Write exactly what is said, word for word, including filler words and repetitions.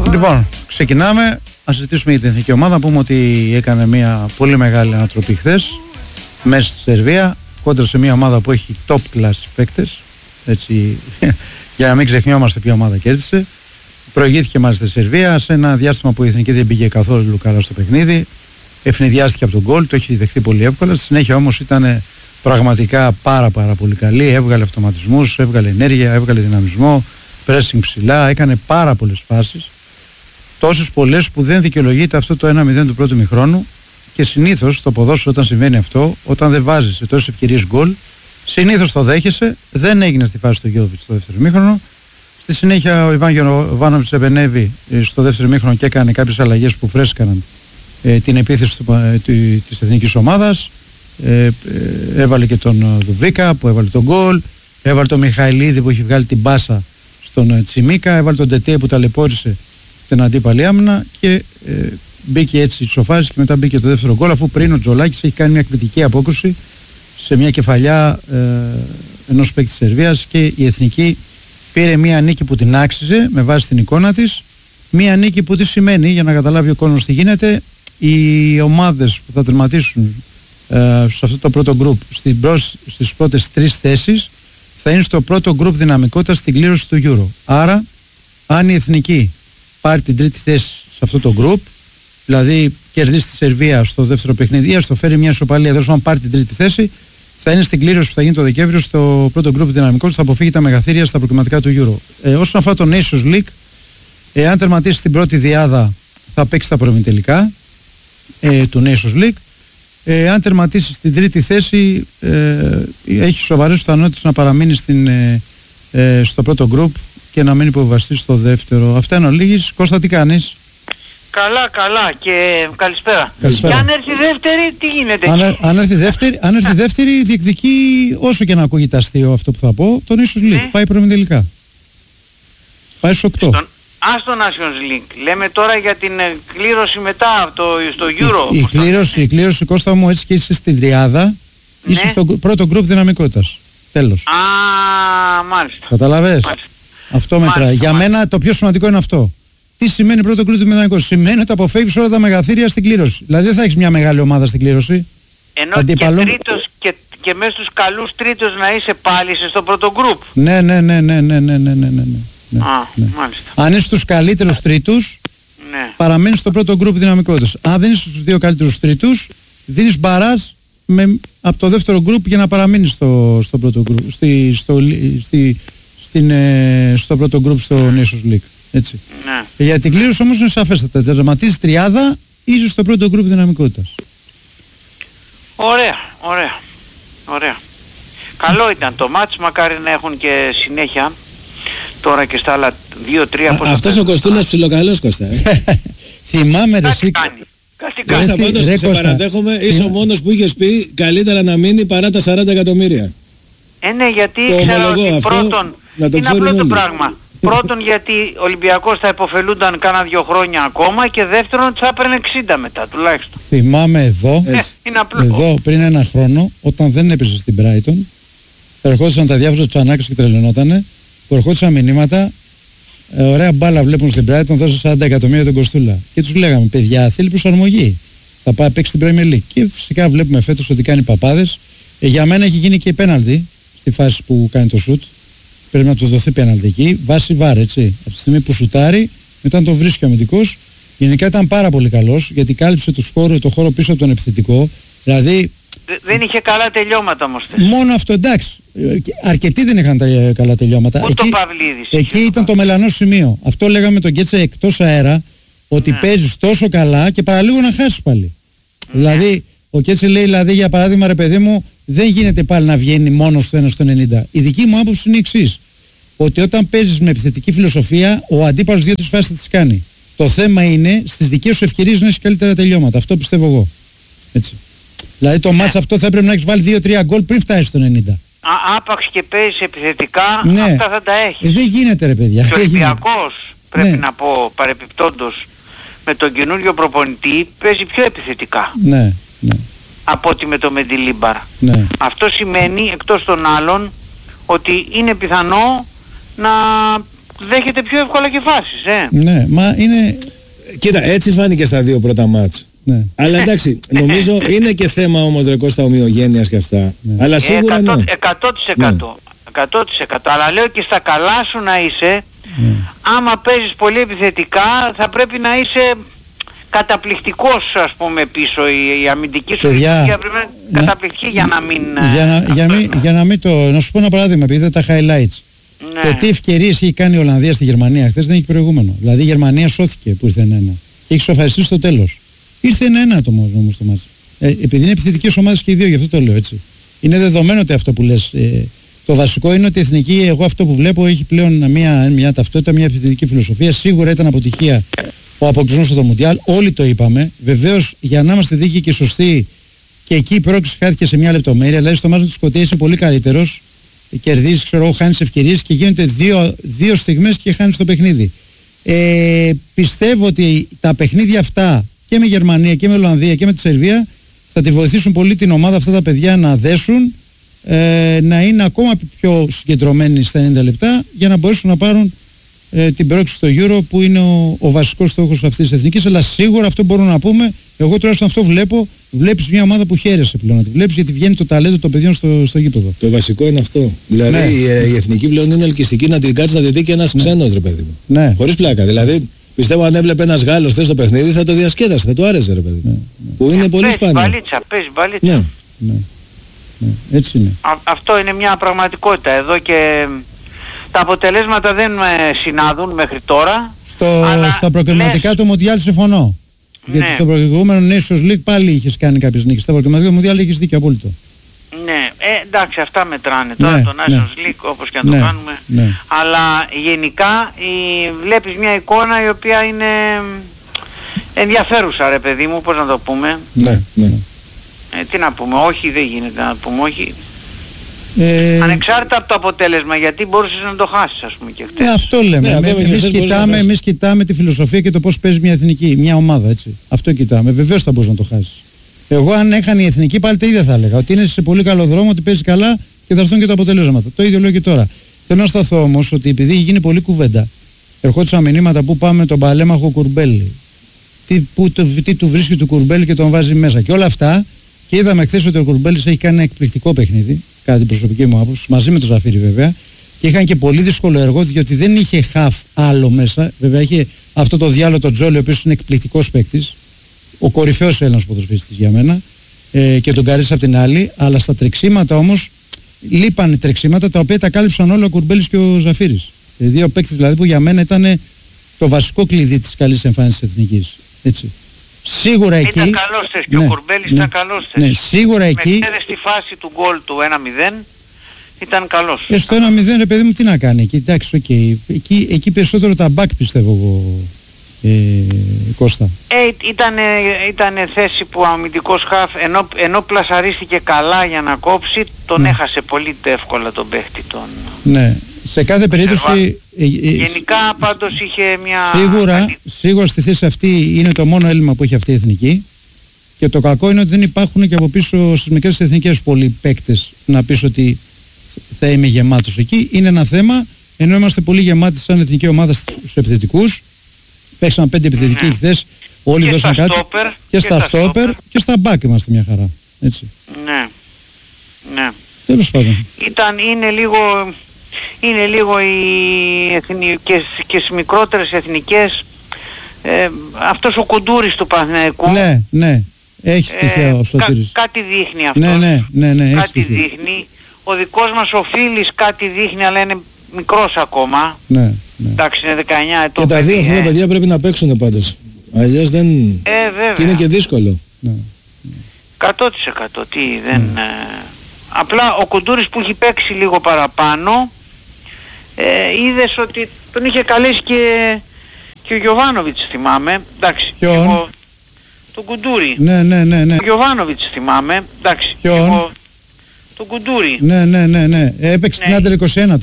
Λοιπόν, ξεκινάμε. Να συζητήσουμε για την εθνική ομάδα. Πούμε ότι έκανε μια πολύ μεγάλη ανατροπή χθες μέσα στη Σερβία, κόντρα σε μια ομάδα που έχει top class παίκτες. Έτσι, για να μην ξεχνιόμαστε ποια ομάδα κέρδισε. Προηγήθηκε μάλιστα η Σερβία σε ένα διάστημα που η εθνική δεν πήγε καθόλου καλά στο παιχνίδι. Ευνηδιάστηκε από τον γκολ, το έχει δεχτεί πολύ εύκολα. Στη συνέχεια όμως ήταν πραγματικά πάρα πάρα πολύ καλή. Έβγαλε αυτοματισμούς, έβγαλε ενέργεια, έβγαλε δυναμισμό, pressing ψηλά, έκανε πάρα πολλές φάσεις. Τόσες πολλές που δεν δικαιολογείται αυτό το ένα μηδέν του πρώτου ημιχρόνου. Και συνήθως στο ποδόσφαιρο, όταν συμβαίνει αυτό, όταν δεν βάζεις σε τόσες ευκαιρίες γκολ, συνήθως το δέχεσαι. Δεν έγινε στη φάση του Γιώβιτς στο δεύτερο ημίχρονο. Στη συνέχεια ο Ιβάν Γιοβάνοβιτς επενέβη στο δεύτερο ημίχρονο και έκανε κάποιες αλλαγές που φρέσκαναν ε, την επίθεση του, ε, της εθνικής ομάδας. Ε, ε, έβαλε και τον Δουβίκα που έβαλε τον γκολ. Έβαλε τον Μιχαηλίδη που έχει βγάλει την μπάσα στον ε, Τσιμίκα. Έβαλε τον Τετέ που ταλαιπώρησε την αντίπαλη άμυνα και ε, μπήκε έτσι ισοφάρισε και μετά μπήκε το δεύτερο γκολ, αφού πριν ο Τζολάκης έχει κάνει μια εκπληκτική απόκρουση σε μια κεφαλιά ε, ενός παίκτη της Σερβίας και η εθνική πήρε μια νίκη που την άξιζε με βάση την εικόνα της. Μια νίκη που τι σημαίνει, για να καταλάβει ο κόσμος τι γίνεται, οι ομάδες που θα τερματίσουν ε, σε αυτό το πρώτο γκρουπ στις πρώτες τρεις θέσεις θα είναι στο πρώτο γκρουπ δυναμικότητας στην κλήρωση του Euro. Άρα αν η εθνική πάρει την τρίτη θέση σε αυτό το γκρουπ, δηλαδή κερδίσει τη Σερβία στο δεύτερο παιχνίδι, ή στο φέρει μια ισοπαλία, δηλαδή αν πάρει την τρίτη θέση, θα είναι στην κλήρωση που θα γίνει το Δεκέμβριο στο πρώτο γκρουπ δυναμικό, θα αποφύγει τα μεγαθύρια στα προκριματικά του Euro. Ε, όσον αφορά το Nations League, ε, αν τερματίσει την πρώτη διάδα, θα παίξει τα προημιτελικά ε, του Nations League. Ε, αν τερματίσει στην τρίτη θέση, ε, έχει σοβαρές πιθανότητες να παραμείνει στην, ε, ε, στο πρώτο γκρουπ και να μην υποβαστεί στο δεύτερο. Αυτά είναι ολίγης. Κώστα, τι κάνεις? Καλά, καλά και καλησπέρα. Καλησπέρα. Και αν έρθει δεύτερη, τι γίνεται? Αν, αν έρθει δεύτερη, αν έρθει δεύτερη διεκδικεί, όσο και να ακούγεται αστείο αυτό που θα πω, τον Nations League. Ναι. Πάει προημιτελικά. Πάει στους οκτώ. Στον, ας το Nations League. Λέμε τώρα για την ε, κλήρωση μετά από το, στο Euro. Η, η, κλήρωση, η κλήρωση, Κώστα μου, έτσι και είσαι στην τριάδα, ναι. είσαι στο πρώτο γκρουπ δυναμικότητας. Τέλος. Α, μάλιστα. Καταλαβες. Μάλιστα. Αυτό μετράει. Μάλιστα, Για μάλιστα. μένα το πιο σημαντικό είναι αυτό. Τι σημαίνει πρώτο γκρουπ δυναμικότητας? Σημαίνει ότι αποφεύγεις όλα τα μεγαθύρια στην κλήρωση. Δηλαδή δεν θα έχεις μια μεγάλη ομάδα στην κλήρωση. Ενώ Αντίπαλο. και τρίτος και, και μέσα στους καλούς τρίτος να είσαι πάλι είσαι στο πρώτο γκρουπ. Ναι, ναι, ναι, ναι, ναι, ναι, ναι, ναι, ναι. Ναι, Α, ναι. μάλιστα. Αν είσαι στους καλύτερους τρίτους, Ναι. παραμένεις στο πρώτο γκρουπ δυναμικότητας. Αν δεν είσαι στους δύο καλύτερους τρίτους, δίνεις μπαράζ με, από το δεύτερο γκρουπ για να παραμείνεις στο, στο πρώτο γκρουπ, στη, στο, στη, στην, ε, στο πρώτο γκρουπ στο Nations League. Έτσι. Ναι. Για την κλήρωση όμως είναι σαφέστατα. Τερματίζεις τριάδα, είσαι στο πρώτο γκρουπ δυναμικότητας. Ωραία, ωραία, ωραία. Καλό ήταν το μάτς, μακάρι να έχουν και συνέχεια τώρα και στα άλλα δύο τρία. Αυτός ο Κωστούλας ψιλοκαλός, Κώστα. Ε. Θυμάμαι ρε Κάτι εσύ. κάνει. Κάτι Ρε, κάνει. Κώστα, πάντως ρε, σε Κώστα. παραδέχομαι, είσαι ο μόνος που είχες πει καλύτερα να μείνει παρά τα σαράντα εκατομμύρια. Ε, ναι, γιατί Το ήξερα ομολογώ ότι αυτό, πρώτον, να το είναι ξέρουν απλό το όλοι. πράγμα. Πρώτον γιατί ο Ολυμπιακός θα υποφελούνταν κάνα δύο χρόνια ακόμα και δεύτερον θα έπαιρνε εξήντα μετά τουλάχιστον. Θυμάμαι εδώ, Ε, Έτσι. είναι απλό. εδώ πριν ένα χρόνο, όταν δεν έπαιζε στην Brighton, ερχόντουσαν τα διάφορα Τσανάκης και τρελαινότανε, που ερχόντουσαν μηνύματα, ε, ωραία μπάλα βλέπουν στην Brighton, δώσε σαράντα εκατομμύρια τον Κοστούλα. Και τους λέγαμε, παιδιά, θέλει προσαρμογή. Θα πάει παίξει στην Premier League. Και φυσικά βλέπουμε φέτος ότι κάνει παπάδες. Ε, για μένα έχει γίνει και πέναλτι στη φάση που κάνει το σουτ. Πρέπει να του δοθεί πέναλτι εκεί, βάση βάρ, έτσι. Από τη στιγμή που σουτάρει, μετά τον βρίσκει ο αμυντικός. Γενικά ήταν πάρα πολύ καλός, γιατί κάλυψε το χώρο, το χώρο πίσω από τον επιθετικό. Δηλαδή, Δε- δεν είχε καλά τελειώματα όμως. θες. μόνο αυτό, εντάξει. Ε, και αρκετοί δεν είχαν τα ε, καλά τελειώματα. Ούτε ο Εκεί, Παυλίδης. εκεί ήταν το μελανό σημείο. Αυτό λέγαμε τον Γκέτσε εκτός αέρα, ότι Ναι. παίζεις τόσο καλά και παραλίγο να χάσεις πάλι. Δηλαδή, ο Γκέτσε λέει, δηλαδή, για παράδειγμα, ρε παιδί μου, δεν γίνεται πάλι να βγαίνει μόνο στο ένα στο ενενήντα. Η δική μου άποψη είναι η εξής. Ότι όταν παίζεις με επιθετική φιλοσοφία, ο αντίπαλος δύο-τρεις φάσεις θα τις κάνει. Το θέμα είναι στις δικές σου ευκαιρίες να έχεις καλύτερα τελειώματα. Αυτό πιστεύω εγώ. Έτσι. Δηλαδή το μάτς αυτό θα έπρεπε να έχεις βάλει δύο τρία γκολ πριν φτάσεις στο ενενήντα. Α, άπαξ και παίζεις επιθετικά, Ναι. αυτά θα τα έχεις. Ε, δεν γίνεται ρε παιδιά. Και ο δεν γίνεται. Ολυμπιακός, πρέπει Ναι. να πω παρεπιπτόντος, με τον καινούριο προπονητή παίζει πιο επιθετικά Ναι, ναι, από ότι με το Μεντιλίμπαρ. ναι. Αυτό σημαίνει εκτός των άλλων ότι είναι πιθανό να δέχεται πιο εύκολα και φάσεις, ε. Ναι, μα είναι... Κοίτα, έτσι φάνηκε στα δύο πρώτα μάτς. Ναι. Αλλά εντάξει, νομίζω είναι και θέμα όμως ρε Κώστα ομοιογένειας και αυτά. Ναι. Αλλά σίγουρα εκατό, ναι. εκατό τοις εκατό. εκατό τοις εκατό. Αλλά λέω και στα καλά σου να είσαι, Ναι. άμα παίζεις πολύ επιθετικά θα πρέπει να είσαι καταπληκτικός, ας πούμε, πίσω. Η, η αμυντική σου Παιδιά, λειτουργία πρέπει να είναι να- καταπληκτική για να μην... Για να, ε, για, αυτό μην, είναι. για να μην το... Να σου πω ένα παράδειγμα, επειδή είδα τα highlights. Ναι. Το τι ευκαιρίες έχει κάνει η Ολλανδία στη Γερμανία χθες δεν έχει προηγούμενο. Δηλαδή η Γερμανία σώθηκε που ήρθε ένα-ένα. Και έχει σοφαριστεί στο τέλος. Ήρθε ένα-ένα άτομο όμως το μάτι. Ε, επειδή είναι επιθετικές ομάδες και οι δύο, γι' αυτό το λέω έτσι. Είναι δεδομένο ότι αυτό που λες. Ε, το βασικό είναι ότι η εθνική, εγώ αυτό που βλέπω, έχει πλέον μια, μια ταυτότητα, μια επιθετική φιλοσοφία. Σίγουρα ήταν αποτυχία ο αποκλεισμός στο Μουντιάλ. Όλοι το είπαμε. Βεβαίως, για να είμαστε δίκαιοι και σωστοί, και εκεί η πρόκληση χάθηκε σε μια λεπτομέρεια. Δηλαδή, στο μάτι της Σκωτίας είσαι πολύ καλύτερος. Κερδίζεις, ξέρω εγώ, χάνεις ευκαιρίες και γίνονται δύο, δύο στιγμές και χάνεις το παιχνίδι. Ε, πιστεύω ότι τα παιχνίδια αυτά και με Γερμανία και με Ολλανδία και με τη Σερβία θα τη βοηθήσουν πολύ την ομάδα αυτά τα παιδιά να δέσουν, ε, να είναι ακόμα πιο συγκεντρωμένοι στα ενενήντα λεπτά για να μπορέσουν να πάρουν ε, την πρόκληση στο Euro που είναι ο, ο βασικός στόχος αυτής της εθνικής. Αλλά σίγουρα αυτό μπορούμε να πούμε, εγώ τουλάχιστον αυτό βλέπω. Βλέπεις μια ομάδα που χαίρεσαι πλέον να τη βλέπεις, γιατί βγαίνει το ταλέντο των παιδιών στο, στο γήπεδο. Το βασικό είναι αυτό. Δηλαδή Ναι. η, η εθνική πλέον είναι ελκυστική να την κάτσει να τη δει και ένας ξένος ρε παιδί μου. Ναι. Χωρίς πλάκα. Δηλαδή πιστεύω αν έβλεπε ένας Γάλλος χθες το παιχνίδι θα το διασκέδασε, θα του άρεσε ρε παιδί μου. Που είναι πολύ Παίζει σπάνιο. μπαλίτσα, παίζει μπαλίτσα. Ναι. Ναι. Ναι. Έτσι είναι. Α, αυτό είναι μια πραγματικότητα εδώ και τα αποτελέσματα δεν ε, συνάδουν μέχρι τώρα. Στο, αλλά στα προκριματικά λες- του Μουντιάλ συμφωνώ. Ναι. Γιατί στο προηγούμενο Nations League πάλι είχες κάνει κάποιες νίκες. Στα προκριματικά του Μουντιάλ έχεις δίκιο απόλυτο. Ναι, ε, εντάξει, αυτά μετράνε τώρα Ναι, το Nations ναι. League όπως και να Ναι, το κάνουμε. ναι. Αλλά γενικά η, βλέπεις μια εικόνα η οποία είναι ενδιαφέρουσα ρε παιδί μου, πώς να το πούμε. Ναι, ναι. Ε, τι να πούμε, όχι δεν γίνεται να πούμε όχι. Ε, Ανεξάρτητα από το αποτέλεσμα, γιατί μπορούσες να το χάσεις ας πούμε και χτες. ε, αυτό λέμε. Ναι, Με- βέβαια, και εμείς, χθες μπορείς να κοιτάμε, χάσεις. εμείς κοιτάμε τη φιλοσοφία και το πώς παίζει μια εθνική, μια ομάδα. Έτσι. Αυτό κοιτάμε. Βεβαίως θα μπορούσε να το χάσει. Εγώ αν έχανε η εθνική πάλι τα ίδια θα έλεγα. Ότι είναι σε πολύ καλό δρόμο, ότι παίζει καλά και θα έρθουν και τα αποτελέσματα. Το ίδιο λέω και τώρα. Θέλω να σταθώ όμως ότι επειδή γίνει πολλή κουβέντα, ερχόντουσαν μηνύματα που πάμε τον παλέμαχο Κουρμπέλη. Τι, που, το, τι του βρίσκει του Κουρμπέλη και τον βάζει μέσα. Και όλα αυτά. Και είδαμε χθες ότι ο Κουρμπέλης έχει κάνει ένα εκπληκτικό παιχνίδι, κατά την προσωπική μου άποψη, μαζί με τον Ζαφίρι βέβαια. Και είχαν και πολύ δύσκολο έργο, διότι δεν είχε χαφ άλλο μέσα. Βέβαια είχε αυτό το διάλογο τον Τζόλι, ο οποίος είναι εκπληκτικός παίκτης. Ο κορυφαίος Έλληνας ποδοσφαιριστής για μένα. Ε, και τον Καρίς απ' την άλλη. Αλλά στα τρεξίματα όμως λείπανε τρεξίματα τα οποία τα κάλυψαν όλα ο Κουρμπέλης και ο Ζαφίρης. Ε, δύο παίκτες δηλαδή που για μένα ήταν το βασικό κλειδί της καλής εμφάνισης της εθνικής. Έτσι. Σίγουρα εκεί. Ήταν καλός θες και Ναι, ο Κουρμπέλης ναι, ήταν καλός θες. ναι, σίγουρα εκεί. Μέχρι στη φάση του γκολ του ένα μηδέν ήταν καλός. Ε, στο ένα μηδέν ρε παιδί μου τι να κάνει εκεί, εντάξει, οκ. Εκεί, εκεί περισσότερο τα back πιστεύω εγώ, ε, Κώστα. Ε, ήταν, ήταν θέση που ο αμυντικός χαφ ενώ, ενώ πλασαρίστηκε καλά για να κόψει, τον Ναι. έχασε πολύ εύκολα τον παίχτη τον. Ναι, σε κάθε περίπτωση ε, ε, Γενικά πάντως είχε μια... σίγουρα, καλή- σίγουρα στη θέση αυτή είναι το μόνο έλλειμμα που έχει αυτή η εθνική. Και το κακό είναι ότι δεν υπάρχουν και από πίσω στις μικρές εθνικές πολλοί παίκτες να πεις ότι θα είμαι γεμάτος εκεί. Είναι ένα θέμα, ενώ είμαστε πολύ γεμάτοι σαν εθνική ομάδα στους επιθετικούς. Παίξαν πέντε επιθετικοί Ναι. χθες, όλοι Και δώσαν στα κάτι. στόπερ, Και και στα στα στόπερ στόπερ. και στα μπακ είμαστε μια χαρά. Έτσι. Ναι, ναι. Τέλος πάντων. Ήταν, είναι λίγο, είναι λίγο οι εθνικές και στις μικρότερες εθνικές, ε, αυτός ο Κουντούρης του Παναθηναϊκού, Ναι, ναι. Έχει στοιχεία ο κα- Σωτήρης. κάτι δείχνει αυτός. Ναι, ναι, ναι, ναι, έχει κάτι στοιχεία. δείχνει. Ο δικός μας ο Φίλης κάτι δείχνει, αλλά είναι μικρός ακόμα. Ναι, ναι. Εντάξει, είναι δεκαεννιά ετών. Και τα δύο παιδί, αυτά τα ε. παιδιά πρέπει να παίξουν πάντως. Αλλιώς δεν... Ε, βέβαια. Και είναι και δύσκολο. Ναι. εκατό τοις εκατό. Τι, δεν... ε, απλά ο Κουντούρης που έχει παίξει λίγο παραπάνω, ε, είδες ότι τον είχε καλέσει και, και ο Γιωβάνοβιτς θυμάμαι. Εντάξει. Ποιον? και εγώ- τον Κουντούρη. Ναι, ναι, ναι, ναι. Ο Γιωβάνοβιτς θυμάμαι. Εντάξει. και Ποιον? εγώ- τον Κουντούρη. Ναι, ναι, ναι, ναι. Έπαιξε την Ναι. Άντερ είκοσι ένα